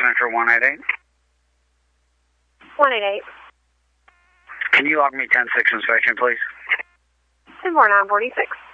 enter 188. 188. Can you log me 10-6 inspection, please? 10-4-9-46.